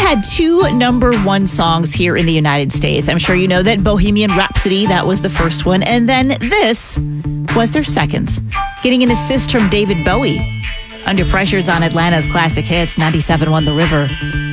had two number one songs here in the United States. I'm sure you know that Bohemian Rhapsody, that was the first one. And then this was their second, getting an assist from David Bowie. Under Pressure's on Atlanta's Classic Hits, 97.1 The River.